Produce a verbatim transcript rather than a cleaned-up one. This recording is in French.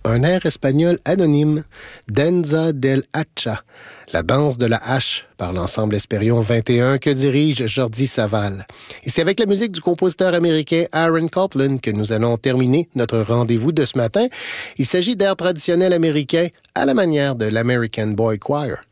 un air espagnol anonyme, Danza del Hacha, la danse de la hache, par l'ensemble Espérion vingt et un que dirige Jordi Savall. Et c'est avec la musique du compositeur américain Aaron Copland que nous allons terminer notre rendez-vous de ce matin. Il s'agit d'air traditionnel américain à la manière de l'American Boy Choir.